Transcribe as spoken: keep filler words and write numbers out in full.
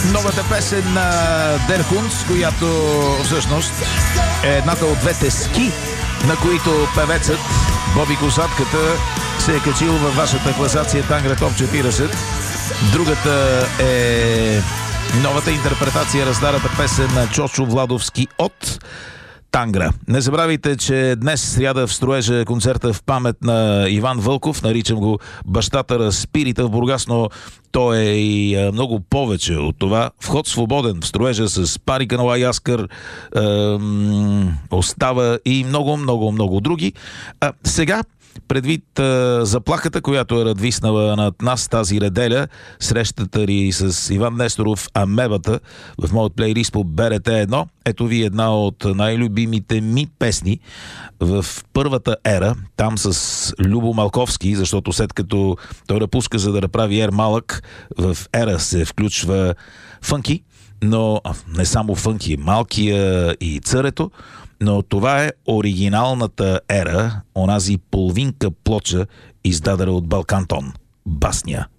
Новата песен на Der Hunds, която всъщност е едната от двете ски, на които певецът Боби Косатката се е качил във вашата класация Тангра Топ четиридесет. Другата е новата интерпретация, раздарата песен на Чочо Владовски от Тангра. Не забравяйте, че днес сряда в строежа концерта в памет на Иван Вълков. Наричам го бащата на спирита в Бургас, но той е и много повече от това. Вход свободен в строежа с Пари Канала Яскър, ем, Остава и много, много, много други. А, сега, предвид а, заплахата, която е надвиснала над нас тази неделя, срещата ни с Иван Несторов, Амебата в моят плейлист по Б Р Т едно, ето ви една от най-любимите ми песни в първата ера, там с Любо Малковски, защото след като той напуска за да направи Ер Малък, в ера се включва фънки, но не само фънки, Малкия и Църето, но това е оригиналната ера, онази половинка плоча, издадена от Балкантон. Басня.